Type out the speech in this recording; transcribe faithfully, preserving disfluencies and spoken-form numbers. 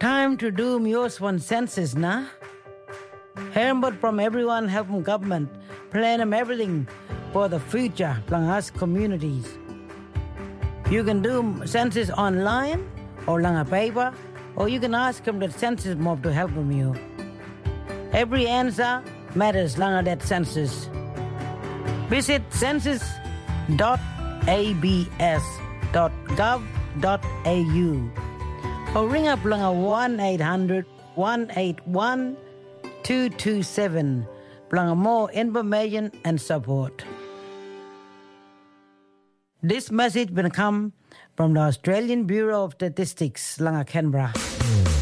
Time to do Myo's one census, nah? Herbert from everyone helping government plan them everything for the future from us communities. You can do census online or lang a paper, or you can ask them the census mob to help them you. Every answer matters lang that census. Visit census dot a b s dot gov dot a u or ring up lang a one eight hundred one eight one two two seven for more information and support. This message will come from the Australian Bureau of Statistics, Langa Canberra.